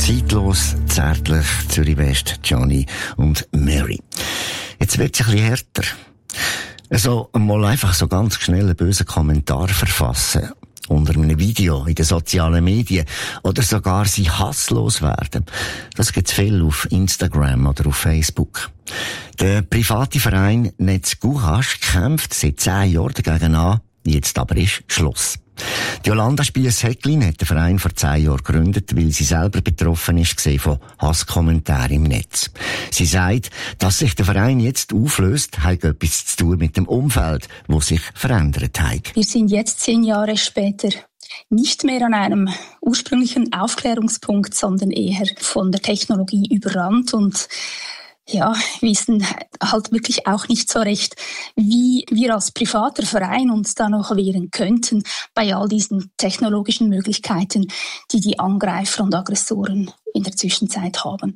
Zeitlos, zärtlich, Zürich West, Johnny und Mary. Jetzt wird's ein bisschen härter. Also, mal einfach so ganz schnell einen bösen Kommentar verfassen. Unter einem Video in den sozialen Medien. Oder sogar sie hasslos werden. Das gibt's viel auf Instagram oder auf Facebook. Der private Verein Netz Courage kämpft seit 10 Jahren dagegen an. Jetzt aber ist Schluss. Jolanda Spiess-Häcklin hat den Verein vor 10 Jahren gegründet, weil sie selber betroffen ist von Hasskommentaren im Netz. Sie sagt, dass sich der Verein jetzt auflöst, hat etwas zu tun mit dem Umfeld, das sich verändert hat. Wir sind jetzt 10 Jahre später nicht mehr an einem ursprünglichen Aufklärungspunkt, sondern eher von der Technologie überrannt und wissen halt wirklich auch nicht so recht, wie wir als privater Verein uns da noch wehren könnten bei all diesen technologischen Möglichkeiten, die die Angreifer und Aggressoren in der Zwischenzeit haben.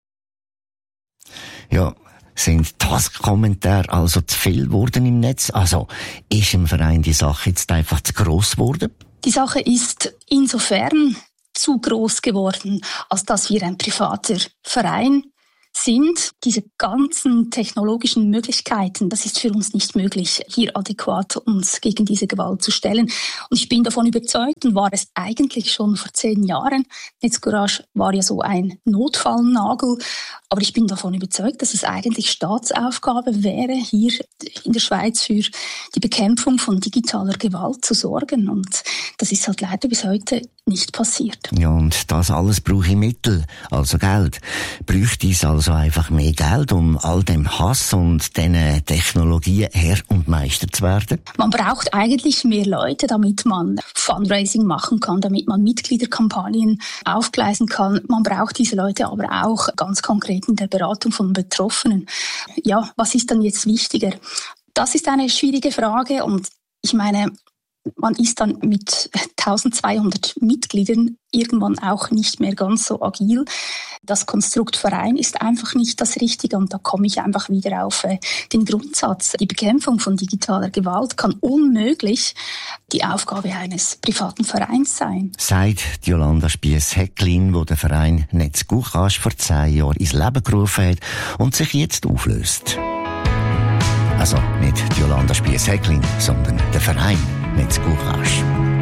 Ja, sind die Hasskommentare also zu viel geworden im Netz? Also ist im Verein die Sache jetzt einfach zu gross geworden? Die Sache ist insofern zu gross geworden, als dass wir ein privater Verein sind. Diese ganzen technologischen Möglichkeiten, das ist für uns nicht möglich, hier adäquat uns gegen diese Gewalt zu stellen. Und ich bin davon überzeugt und war es eigentlich schon vor 10 Jahren. Netz Courage war ja so ein Notfallnagel. Aber ich bin davon überzeugt, dass es eigentlich Staatsaufgabe wäre, hier in der Schweiz für die Bekämpfung von digitaler Gewalt zu sorgen. Und das ist halt leider bis heute nicht passiert. Ja, und das alles brauche ich Mittel, also Geld. Bräuchte es also einfach mehr Geld, um all dem Hass und diesen Technologien Herr und Meister zu werden? Man braucht eigentlich mehr Leute, damit man Fundraising machen kann, damit man Mitgliederkampagnen aufgleisen kann. Man braucht diese Leute aber auch ganz konkret in der Beratung von Betroffenen. Ja, was ist dann jetzt wichtiger? Das ist eine schwierige Frage und ich meine, man ist dann mit 1200 Mitgliedern irgendwann auch nicht mehr ganz so agil. Das Konstrukt Verein ist einfach nicht das Richtige und da komme ich einfach wieder auf den Grundsatz. Die Bekämpfung von digitaler Gewalt kann unmöglich die Aufgabe eines privaten Vereins sein. Sagt Jolanda Spiess-Häcklin, wo der Verein Netz Courage vor 10 Jahren ins Leben gerufen hat und sich jetzt auflöst. Also nicht Jolanda Spiess-Häcklin, sondern der Verein Netz Courage.